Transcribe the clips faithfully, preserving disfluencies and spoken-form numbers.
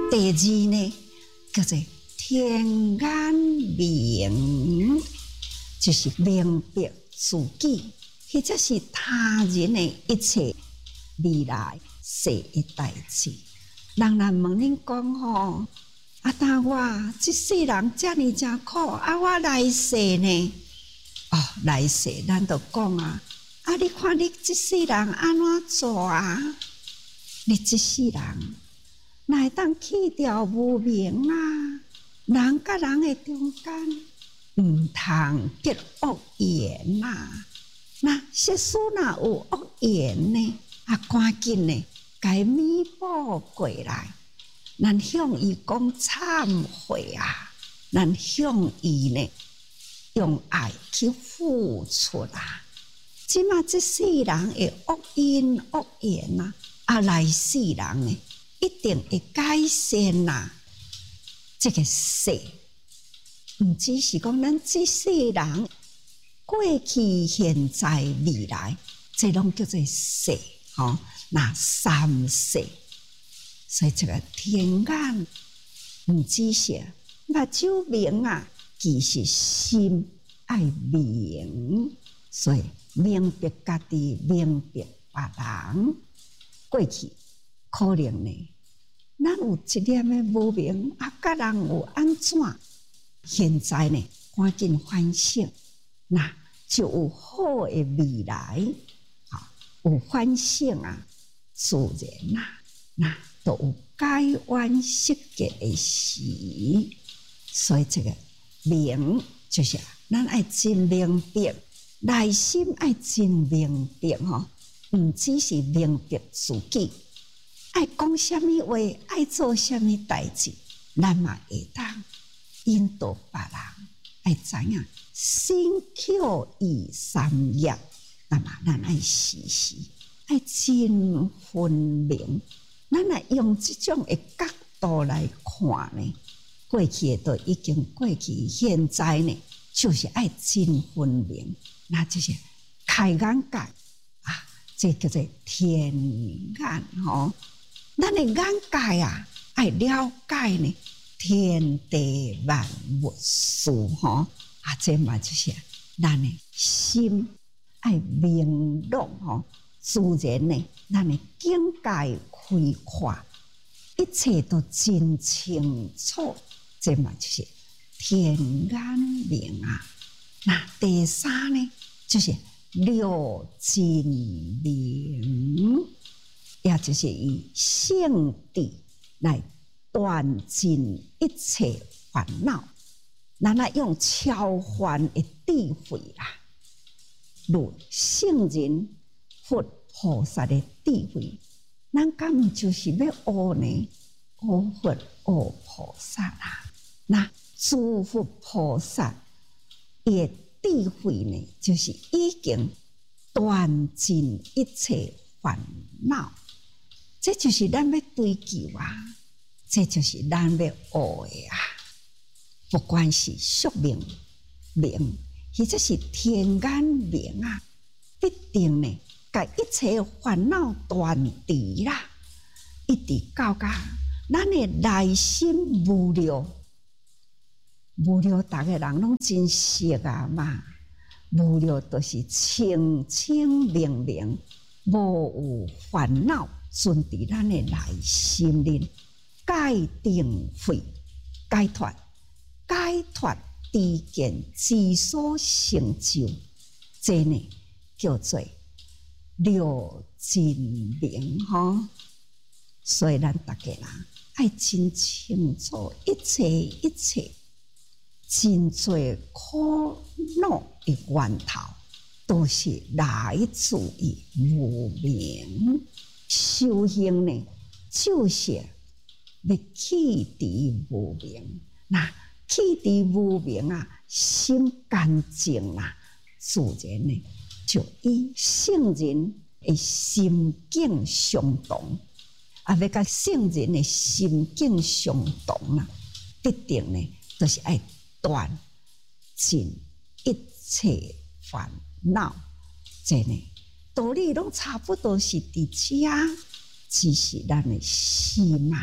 第二呢，叫做天眼明，就是明白自己，或者是他人的一切未来世的代志。人来问恁讲吼，啊，但我这世人遮尔真苦，啊，我来世呢？哦，来世咱就讲啊，啊，你看你这世人安怎做啊？你这世人哪会当去掉无明啊？人甲人的中间毋通结恶缘啊！那世事若有恶缘呢，啊，赶紧呢，该弥补过来。咱向伊讲忏悔啊，咱向伊呢用爱去付出啊。即马这世人的恶因恶缘啊，啊来世人呢一定会改善啊。这个世，毋只是讲咱这世人过去、现在、未来，这拢叫做世，吼、哦，那三世。所以这个天眼毋只是目睭明啊，其实心爱明，所以明白家己，明白别人。过去可能呢，咱有一点的无明啊，甲人有安怎？现在呢，赶紧反省，那就有好的未来。啊，有反省啊，自然啊，那都有改弯设计的时。所以这个明就是咱爱真明白，内心爱真明白吼，毋只是明白自己，爱讲什么话，爱做什么代志，咱嘛会当引导别人，爱知影身口意三业，那么咱爱时时爱真分明。咱来用这种的角度来看呢，过去的都已经过去，现在呢就是爱真分明，那就是开眼界啊，这叫做天眼吼。咱的眼界啊，爱了解呢天地万物事吼啊，这嘛就是咱的心爱明朗吼，自然呢，咱的境界开阔，一切都真清楚，这嘛就是天眼明啊。那第三呢，就是六真明，也就是以圣智来断尽一切烦恼，咱来用超凡的智慧啊，如圣人佛菩萨的智慧。咱敢毋就是要学呢？学佛学菩萨啦。那诸佛菩萨的智慧呢，就是已经断尽一切烦恼。这就是咱要追求啊，这就是咱要学的啊。不管是宿命明，或者是天眼明啊，必定呢，甲一切烦恼断除啦，一直到甲咱的内心无聊，无聊，逐个人拢真熟啊嘛。无聊就是清清明明，无有烦恼存伫咱的内心里，界定慧，解脱，解脱知见之所成就，这呢叫做六真明吼。所以咱大家人爱真清楚，一切一切真多苦恼的源头，都是来自于无明。修行呢，就是要去除无明。那去除无明啊，心干净啦，自然呢就与圣人的心境相同。啊，要甲圣人的心境相同啦，必定呢都、就是爱断尽一切烦恼。这呢道理拢差不多是伫遮，只是咱的心啊，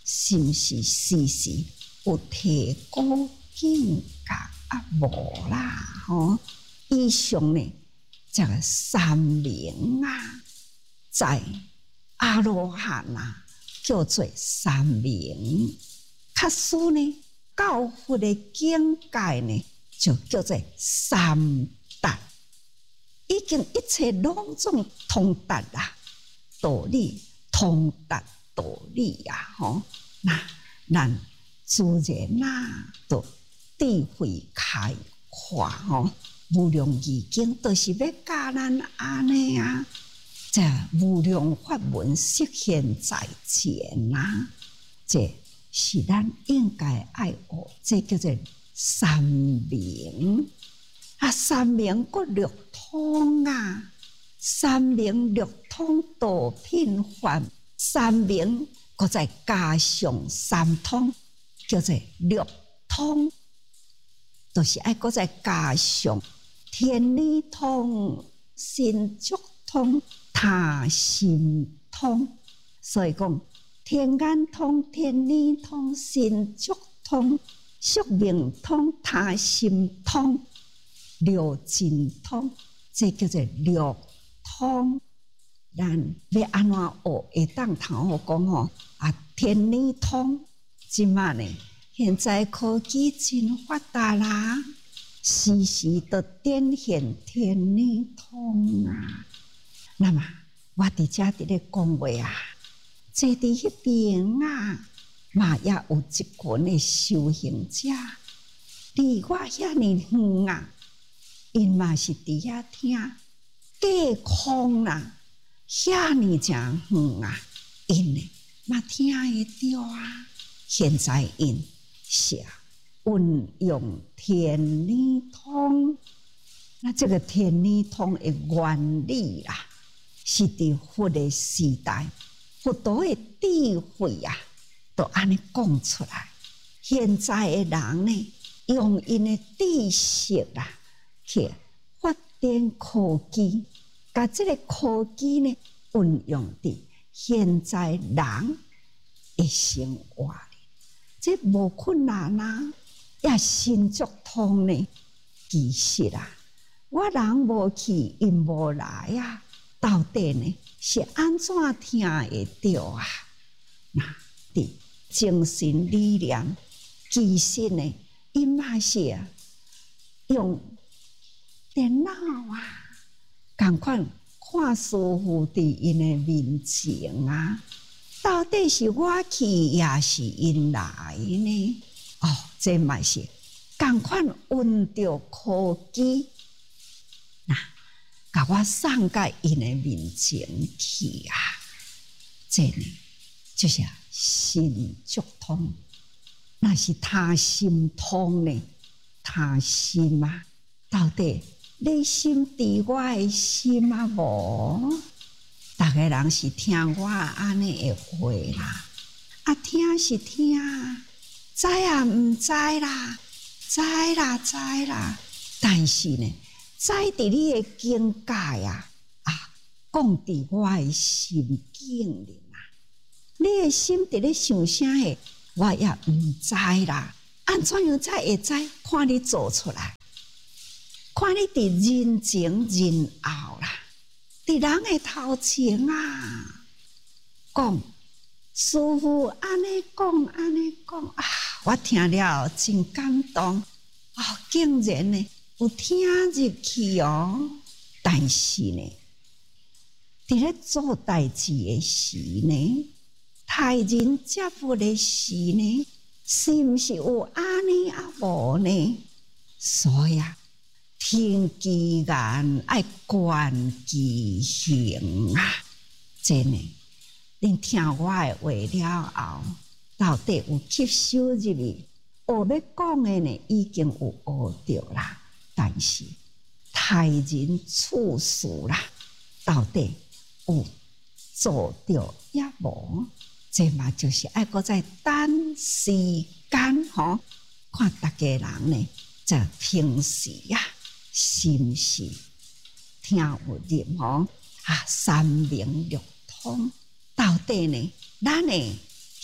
是毋是时时有提高境界啊？无啦，吼！以上呢，这个三明啊，在阿罗汉啊，叫做三明。卡斯呢，教佛的境界呢，就叫做三达。已经一切拢总通达啦，道理通达道理啊！吼，那咱自然啊，就智慧开阔吼。无量义经都是要教咱安尼啊，这无量法门实现在前啊，这是咱应该爱学，这叫做三明啊，三明个六通啊，三明六通道品法，三明个再加上三通，叫做六通，都、就是爱个再加上。天理通、心足通、他心通，所以讲天眼通、天理通、心足通、宿命通、他心通、六尽通，这叫做六通。咱要安怎学？会当头我讲吼啊，天理通，即马呢，现在科技真发达啦。时时都展现天理通啊！那么我伫遮伫咧讲话啊，坐伫迄边啊，嘛也有一群的修行者，离我遐尼远啊，因嘛是伫遐听，隔空啦，遐尼诚远啊，因呢嘛听会着啊。现在因是啊。运用天理通，那这个天理通的原理啦，是伫佛的时代，佛陀的智慧啊，都安尼讲出来。现在的人呢，用因的知识啦，去发展科技，把这个科技呢，运用伫现在人的生活里，这无困难啊。也心足通呢，其实啊，我人无去，因无来啊，到底呢是安怎听会着啊？那伫精神力量，其实呢，因嘛是啊，用电脑啊，共款看师傅伫因的面前啊，到底是我去，也是因来呢？哦，这嘛是共款运着科技，那甲我送到因的面前去啊！这呢就是心足通，那是他心通呢？他心啊，到底你心伫我的心啊无？逐个人是听我安尼的话啦，啊听是听。知啊，唔知啦，知啦，知啦。但是呢，知伫你的境界啊，啊，讲伫我的心境里啦。你的心伫咧想啥个，我也唔知啦。安怎样才会知？看你做出来，看你伫人前人后啦，伫人的头前啊，讲。师父安尼讲，安尼讲啊，我听了真感动哦，竟然呢有听入去哦。但是呢，伫咧做代志的时呢，待人接物的时呢，是毋是有安尼啊无呢？所以啊，听其言，爱观其行啊，真呢。恁听我的话了后，到底有吸收入去？学要讲的呢，已经有学着啦。但是待人处事啦，到底有做着也无？这嘛就是爱搁再等时间吼，看大家人呢，在平时啊，是毋是听有入吼啊？三明六通。到底呢？咱的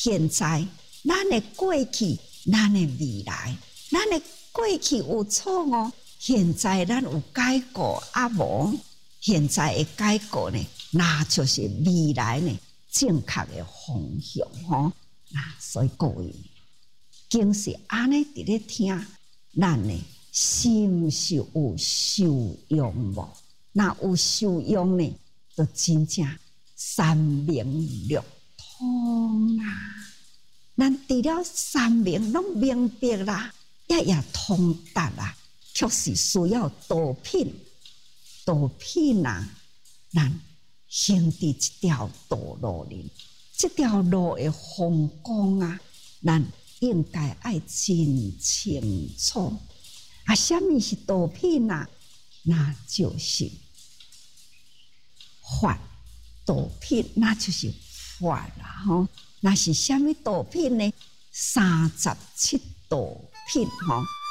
现在、咱的过去、咱的未来，咱的过去有错误，现在咱有改过啊无？现在的改过呢，那就是未来呢正确的方向吼。那所以各位，经是安尼伫咧听，咱呢心是有受用无？那有受用呢，就真正三明六通啦。咱除了三明拢明白啦，也也通达啦，却是需要道品。道品啊，咱行伫一条道路里，这条路的风光啊，咱应该爱真清楚。啊，什么是道品啊？那就是法。道品那就是法啦，吼。那是什么道品呢？三十七道品，吼。